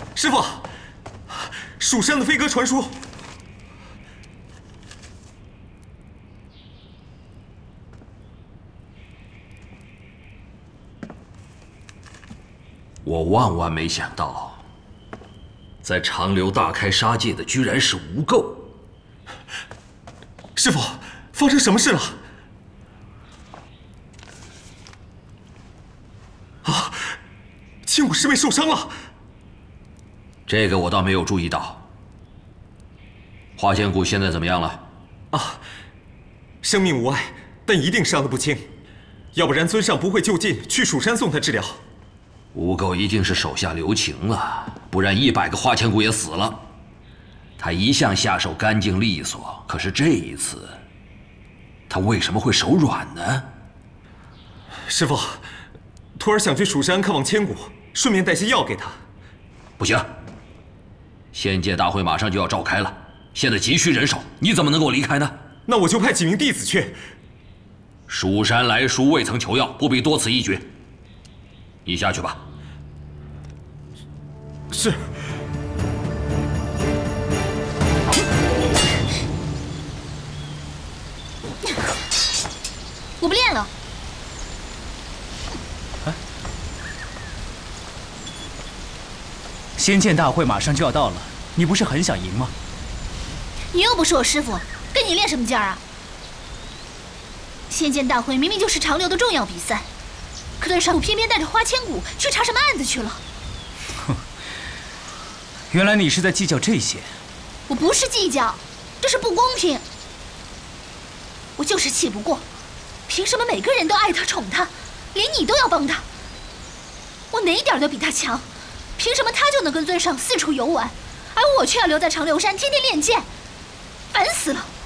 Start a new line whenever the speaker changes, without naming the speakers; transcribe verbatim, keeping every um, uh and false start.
师傅，蜀山的飞鸽传书。
我万万没想到，在长留大开杀戒的居然是吴垢。
师傅，发生什么事了？啊，千古师妹受伤了。
这个我倒没有注意到。花千骨现在怎么样了？
啊，生命无碍，但一定伤得不轻，要不然尊上不会就近去蜀山送他治疗。
吴垢一定是手下留情了，不然一百个花千骨也死了。他一向下手干净利索，可是这一次，他为什么会手软呢？
师傅，徒儿想去蜀山看望千骨，顺便带些药给他。
不行，仙界大会马上就要召开了，现在急需人手，你怎么能够离开呢？
那我就派几名弟子去。
蜀山来书未曾求药，不必多此一举。你下去吧。
是。
我不练了。
啊！仙剑大会马上就要到了，你不是很想赢吗？
你又不是我师傅，跟你练什么劲儿啊？仙剑大会明明就是长留的重要比赛。可对上偏偏带着花千骨去查什么案子去了？
哼，原来你是在计较这些。
我不是计较，这是不公平。我就是气不过，凭什么每个人都爱他宠他，连你都要帮他？我哪点都比他强，凭什么他就能跟尊上四处游玩，而我却要留在长留山天天练剑？烦死了！